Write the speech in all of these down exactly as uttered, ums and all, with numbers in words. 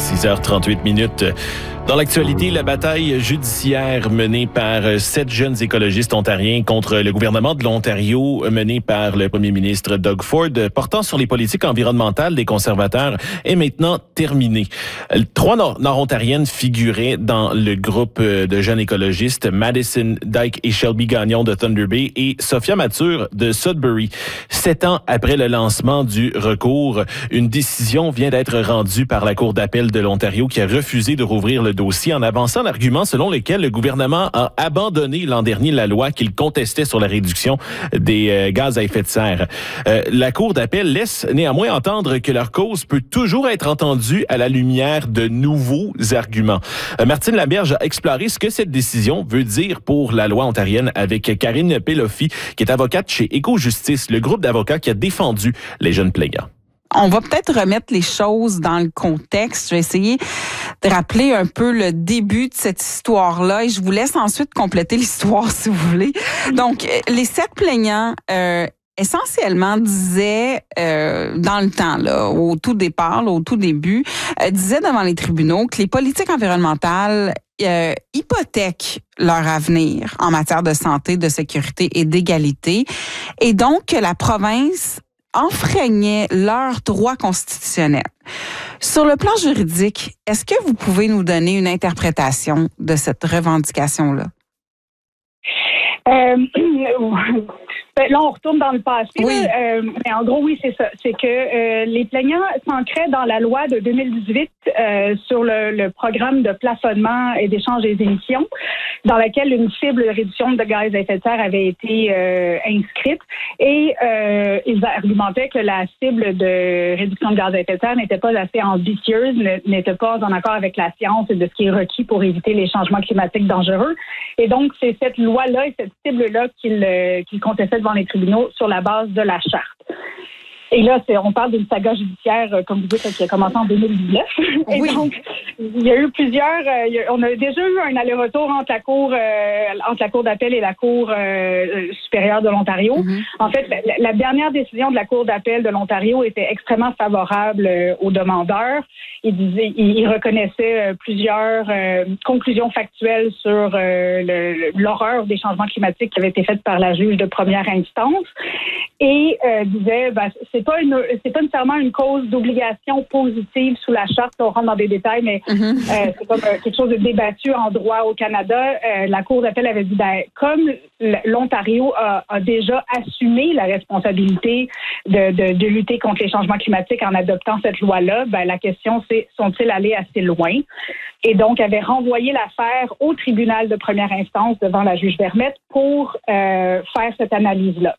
six heures trente-huit minutes. Dans l'actualité, la bataille judiciaire menée par sept jeunes écologistes ontariens contre le gouvernement de l'Ontario, menée par le premier ministre Doug Ford, portant sur les politiques environnementales des conservateurs, est maintenant terminée. Trois nord- nord-ontariennes figuraient dans le groupe de jeunes écologistes, Madison Dyke et Shelby Gagnon de Thunder Bay et Sophia Mature de Sudbury. Sept ans après le lancement du recours, une décision vient d'être rendue par la Cour d'appel de l'Ontario qui a refusé de rouvrir le dossier en avançant l'argument selon lequel le gouvernement a abandonné l'an dernier la loi qu'il contestait sur la réduction des euh, gaz à effet de serre. Euh, la Cour d'appel laisse néanmoins entendre que leur cause peut toujours être entendue à la lumière de nouveaux arguments. Euh, Martine Laberge a exploré ce que cette décision veut dire pour la loi ontarienne avec Karine Pelofi, qui est avocate chez Éco-Justice, le groupe d'avocats qui a défendu les jeunes plaignants. On va peut-être remettre les choses dans le contexte. Je vais essayer de rappeler un peu le début de cette histoire-là et je vous laisse ensuite compléter l'histoire si vous voulez. Donc, les sept plaignants euh, essentiellement disaient euh, dans le temps, là, au tout départ, là, au tout début, euh, disaient devant les tribunaux que les politiques environnementales euh, hypothèquent leur avenir en matière de santé, de sécurité et d'égalité et donc que la province enfreignait leurs droits constitutionnels. Sur le plan juridique, est-ce que vous pouvez nous donner une interprétation de cette revendication-là? Euh, là, on retourne dans le passé. Oui. Euh, mais en gros, oui, c'est ça. C'est que euh, les plaignants s'ancraient dans la loi de deux mille dix-huit euh, sur le, le programme de plafonnement et d'échange des émissions, dans laquelle une cible de réduction de gaz à effet de serre avait été euh, inscrite. Et euh, ils argumentaient que la cible de réduction de gaz à effet de serre n'était pas assez ambitieuse, n'était pas en accord avec la science et de ce qui est requis pour éviter les changements climatiques dangereux. Et donc, c'est cette loi-là et cette cible-là qu'ils euh, qu'ils contestaient devant les tribunaux sur la base de la charte. Et là, c'est, on parle d'une saga judiciaire, euh, comme vous dites, qui a commencé en deux mille dix-neuf. Et oui. Donc, il y a eu plusieurs... Euh, y a, on a déjà eu un aller-retour entre la Cour euh, entre la Cour d'appel et la Cour euh, supérieure de l'Ontario. Mm-hmm. En fait, la, la dernière décision de la Cour d'appel de l'Ontario était extrêmement favorable euh, aux demandeurs. Il disait, il, il reconnaissait euh, plusieurs euh, conclusions factuelles sur euh, le, l'horreur des changements climatiques qui avaient été faites par la juge de première instance. Et euh, disait, ben, c'est pas une, c'est pas nécessairement une cause d'obligation positive sous la charte. On rentre dans des détails, mais mm-hmm. euh, c'est comme euh, quelque chose de débattu en droit au Canada. Euh, la Cour d'appel avait dit, ben, comme l'Ontario a, a déjà assumé la responsabilité de, de, de lutter contre les changements climatiques en adoptant cette loi-là, ben, la question c'est, sont-ils allés assez loin? Et donc, avait renvoyé l'affaire au tribunal de première instance devant la juge Vermette pour euh, faire cette analyse-là.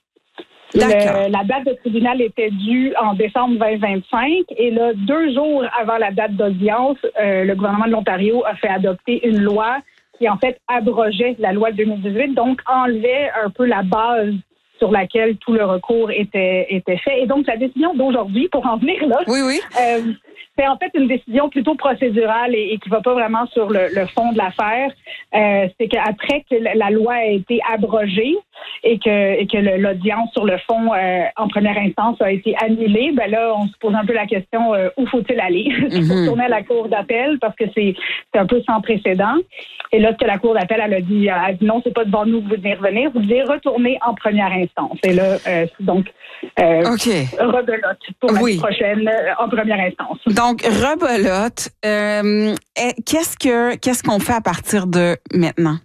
Le, la date de tribunal était due en décembre vingt vingt-cinq et là, deux jours avant la date d'audience, euh, le gouvernement de l'Ontario a fait adopter une loi qui, en fait, abrogeait la loi de deux mille dix-huit, donc enlevait un peu la base sur laquelle tout le recours était, était fait. Et donc, la décision d'aujourd'hui, pour en venir là, oui, oui. Euh, c'est en fait une décision plutôt procédurale et, et qui ne va pas vraiment sur le, le fond de l'affaire. Euh, c'est qu'après que la loi a été abrogée et que, et que le, l'audience sur le fond euh, en première instance a été annulée, ben là, on se pose un peu la question, euh, où faut-il aller? Il faut retourner à la Cour d'appel parce que c'est, c'est un peu sans précédent. Et là, ce que la Cour d'appel, elle a dit, elle a dit non, c'est pas devant nous que vous devez revenir, vous devez retourner en première instance. Et là, euh, donc, euh, okay. rebelote pour la oui. prochaine euh, en première instance. Donc, rebelote. Euh, qu'est-ce que qu'est-ce qu'on fait à partir de maintenant?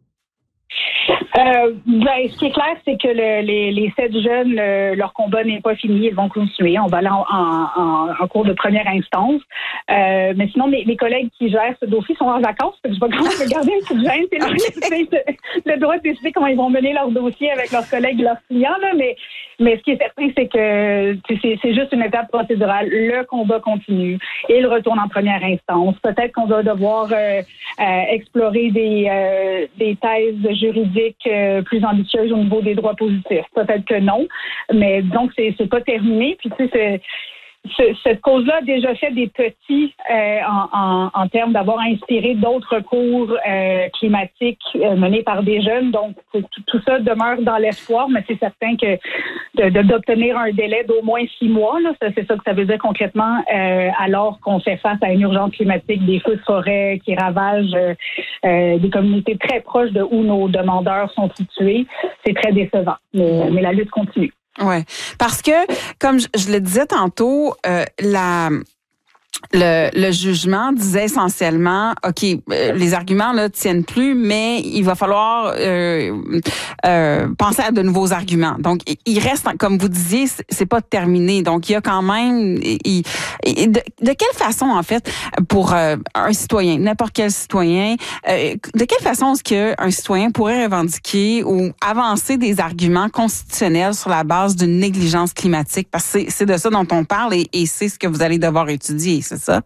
Euh, ben, ce qui est clair, c'est que le, les, les sept jeunes, le, leur combat n'est pas fini, ils vont continuer. On va aller en, en, en cours de première instance. Euh, mais sinon, mes, mes collègues qui gèrent ce dossier sont en vacances. Je vais quand même garder une petite gêne. C'est le, le droit de décider comment ils vont mener leur dossier avec leurs collègues et leurs clients. Là, mais, mais ce qui est certain, c'est que c'est, c'est juste une étape procédurale. Le combat continue et il retourne en première instance. Peut-être qu'on va devoir euh, euh, explorer des, euh, des thèses juridiques euh, plus ambitieuses au niveau des droits positifs. Peut-être que non, mais donc c'est, c'est pas terminé. Puis tu sais, c'est ce, cette cause-là a déjà fait des petits euh, en, en, en termes d'avoir inspiré d'autres cours euh, climatiques euh, menés par des jeunes. Donc, tout, tout ça demeure dans l'espoir, mais c'est certain que de, de, d'obtenir un délai d'au moins six mois, là, ça, c'est ça que ça veut dire concrètement, euh, alors qu'on fait face à une urgence climatique, des feux de forêt qui ravagent euh, euh, des communautés très proches de où nos demandeurs sont situés. C'est très décevant, mais, mais la lutte continue. Ouais, parce que comme je, je le disais tantôt, euh, la Le, le jugement disait essentiellement, OK, euh, les arguments là tiennent plus, mais il va falloir euh, euh, penser à de nouveaux arguments. Donc, il reste, comme vous disiez, c'est pas terminé. Donc, il y a quand même... Il, il, de, de quelle façon, en fait, pour euh, un citoyen, n'importe quel citoyen, euh, de quelle façon est-ce qu'un citoyen pourrait revendiquer ou avancer des arguments constitutionnels sur la base d'une négligence climatique? Parce que c'est, c'est de ça dont on parle et, et c'est ce que vous allez devoir étudier. C'est ça?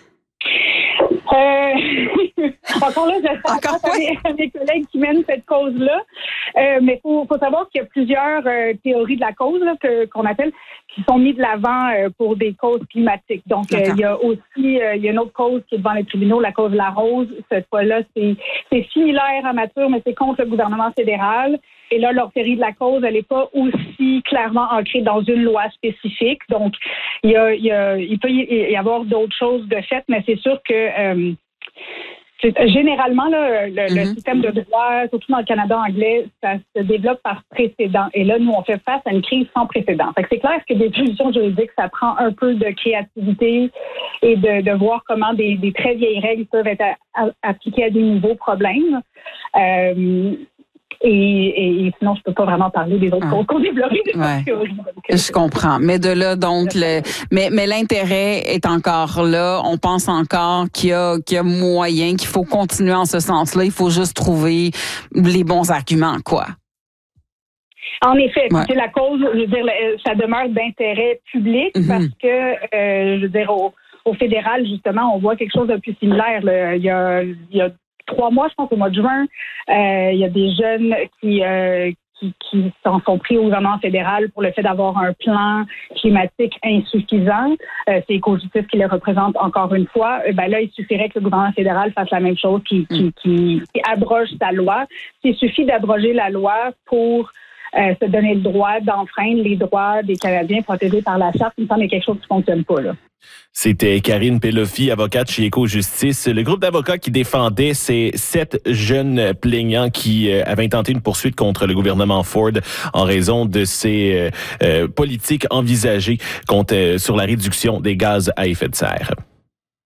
Euh, encore là, je encore à mes, à mes collègues qui mènent cette cause-là. Euh, mais il faut, faut savoir qu'il y a plusieurs euh, théories de la cause là, que, qu'on appelle, qui sont mises de l'avant euh, pour des causes climatiques. Donc, euh, il y a aussi euh, il y a une autre cause qui est devant les tribunaux, la cause La Rose. Cette fois-là, c'est, c'est similaire à Mature, mais c'est contre le gouvernement fédéral. Et là, leur théorie de la cause, elle n'est pas aussi clairement ancrée dans une loi spécifique. Donc, il, y a, il, y a, il peut y avoir d'autres choses de fait, mais c'est sûr que euh, c'est, généralement, là, le, mm-hmm. le système de droit, surtout dans le Canada anglais, ça se développe par précédent. Et là, nous, on fait face à une crise sans précédent. Fait que c'est clair que des solutions juridiques, ça prend un peu de créativité et de, de voir comment des, des très vieilles règles peuvent être à, à, appliquées à des nouveaux problèmes. Euh, Et, et, et sinon, je peux pas vraiment parler des autres ah. causes qu'on développe. Ouais. Je comprends. Mais de là, donc, le, mais, mais l'intérêt est encore là. On pense encore qu'il y a, qu'il y a moyen, qu'il faut continuer en ce sens-là. Il faut juste trouver les bons arguments, quoi. En effet, ouais. c'est la cause, je veux dire, ça demeure d'intérêt public mm-hmm. parce que, euh, je veux dire, au, au fédéral, justement, on voit quelque chose de plus similaire. Là. Il y a, il y a trois mois, je pense, au mois de juin, euh, il y a des jeunes qui, euh, qui, qui s'en sont pris au gouvernement fédéral pour le fait d'avoir un plan climatique insuffisant. Euh, c'est Éco-Justice qui les représente encore une fois. Euh, ben là, il suffirait que le gouvernement fédéral fasse la même chose, qui, qui, qui, qui abroge sa loi. Il suffit d'abroger la loi pour euh, se donner le droit d'enfreindre les droits des Canadiens protégés par la Charte. Il me semble qu'il y a quelque chose qui ne fonctionne pas, là. C'était Karine Pelofi, avocate chez Éco-Justice. Le groupe d'avocats qui défendait ces sept jeunes plaignants qui euh, avaient intenté une poursuite contre le gouvernement Ford en raison de ses euh, euh, politiques envisagées contre, euh, sur la réduction des gaz à effet de serre.